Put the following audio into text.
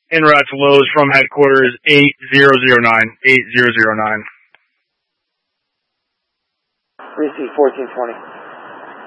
En route to Lowe's from headquarters, 8009. Receive 1420.